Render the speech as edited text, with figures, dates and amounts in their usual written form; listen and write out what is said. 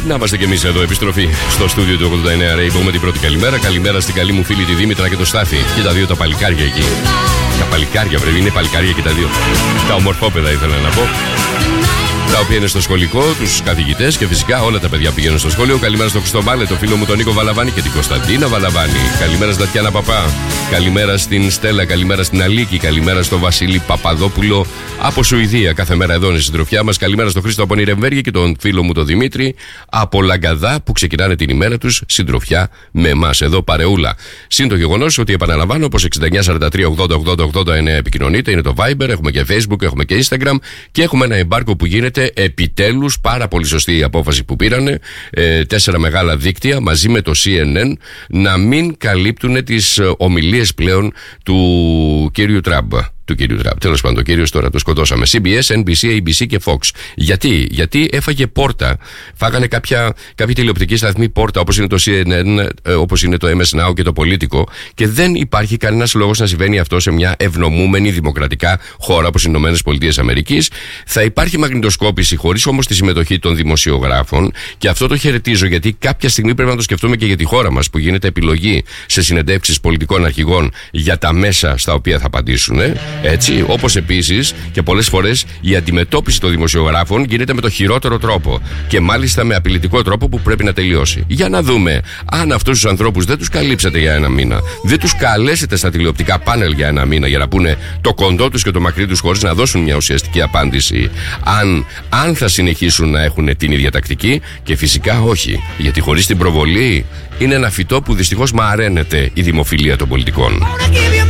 Να είμαστε κι εμείς εδώ, επιστροφή στο στούντιο του 89 Rainbow με την πρώτη καλημέρα. Καλημέρα στην καλή μου φίλη τη Δήμητρα και το Στάθη. Και τα δύο τα παλικάρια εκεί. Τα παλικάρια πρέπει, είναι παλικάρια και τα δύο. Τα ομορφόπεδα ήθελα να πω. Τα οποία είναι στο σχολικό, τους καθηγητές και φυσικά όλα τα παιδιά πηγαίνουν στο σχολείο. Καλημέρα στο Χριστοβάλε, το φίλο μου τον Νίκο Βαλαβάνη και την Κωνσταντίνα Βαλαβάνη. Καλημέρα στην Τατιάνα Παπά. Καλημέρα στην Στέλλα, καλημέρα στην Αλίκη. Καλημέρα στο Βασίλη Παπαδόπουλο από Σουηδία. Κάθε μέρα εδώ είναι η συντροφιά μας. Καλημέρα στο Χρήστο από Νιρεμβέργη και τον φίλο μου τον Δημήτρη από Λαγκαδά που ξεκινάνε την ημέρα τους συντροφιά με εμάς εδώ παρεούλα. Συν το γεγονός ότι επαναλαμβάνω πως 6943808089 επικοινωνείτε, είναι το Viber, έχουμε και Facebook, έχουμε και Instagram και έχουμε ένα εμπάρκο που γίνεται. Επιτέλους, πάρα πολύ σωστή η απόφαση που πήρανε 4 μεγάλα δίκτυα μαζί με το CNN να μην καλύπτουν τις ομιλίες πλέον του κύριου Τραμπ. Τέλος πάντων, το κύριο τώρα το σκοτώσαμε. CBS, NBC, ABC και Fox. Γιατί έφαγε πόρτα. Φάγανε κάποιοι τηλεοπτικοί σταθμοί πόρτα, όπως είναι το CNN, όπως είναι το MS Now και το Πολίτικο. Και δεν υπάρχει κανένας λόγος να συμβαίνει αυτό σε μια ευνομούμενη δημοκρατικά χώρα όπως οι ΗΠΑ. Θα υπάρχει μαγνητοσκόπηση χωρίς όμως τη συμμετοχή των δημοσιογράφων. Και αυτό το χαιρετίζω, γιατί κάποια στιγμή πρέπει να το σκεφτούμε και για τη χώρα μας, που γίνεται επιλογή σε συνεντεύξεις πολιτικών αρχηγών για τα μέσα στα οποία θα απαντήσουν. Έτσι, όπως επίσης και πολλές φορές η αντιμετώπιση των δημοσιογράφων γίνεται με το χειρότερο τρόπο και μάλιστα με απειλητικό τρόπο που πρέπει να τελειώσει. Για να δούμε αν αυτούς τους ανθρώπους δεν τους καλύψετε για ένα μήνα, δεν τους καλέσετε στα τηλεοπτικά πάνελ για ένα μήνα για να πούνε το κοντό τους και το μακρύ τους χωρίς να δώσουν μια ουσιαστική απάντηση, αν θα συνεχίσουν να έχουν την ίδια τακτική. Και φυσικά όχι, γιατί χωρίς την προβολή είναι ένα φυτό που δυστυχώς μαραίνεται η δημοφιλία των πολιτικών.